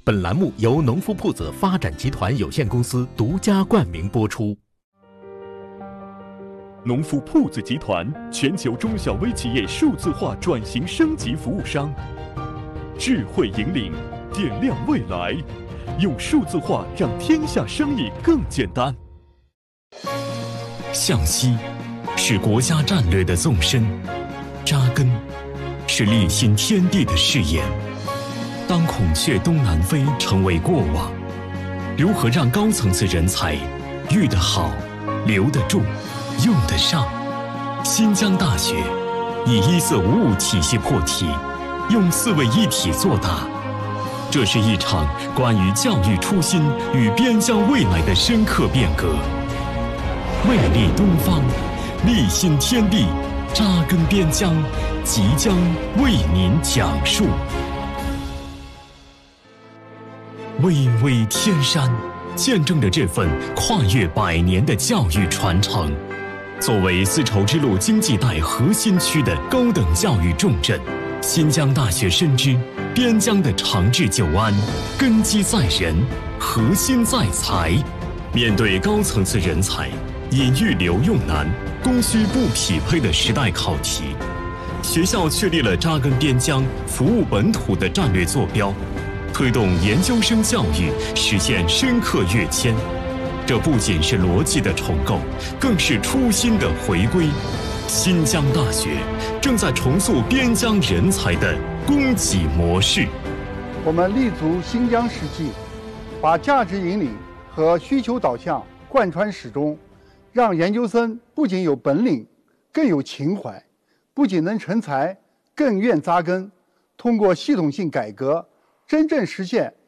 本栏目由农夫铺子发展集团有限公司独家冠名播出。 农夫铺子集团全球中小微企业数字化转型升级服务商，智慧引领，点亮未来，用数字化让天下生意更简单。 向西是国家战略的纵深，扎根是立新天地的誓言。当孔雀东南飞成为过往，如何让高层次人才遇得好、留得住、用得上？新疆大学以一色五五体系破题，用四位一体作答。这是一场关于教育初心与边疆未来的深刻变革。魅力东方，立新天地，扎根边疆，即将为您讲述。巍巍天山，见证着这份跨越100年的教育传承。作为丝绸之路经济带核心区的高等教育重镇，新疆大学深知边疆的长治久安，根基在人，核心在才。面对高层次人才引预留用难、供需不匹配的时代考题，学校确立了扎根边疆、服务本土的战略坐标，推动研究生教育实现深刻跃迁。这不仅是逻辑的重构，更是初心的回归。新疆大学正在重塑边疆人才的供给模式。 我们立足新疆实际，把价值引领和需求导向贯穿始终，让研究生不仅有本领，更有情怀，不仅能成才，更愿扎根。通过系统性改革，真正实现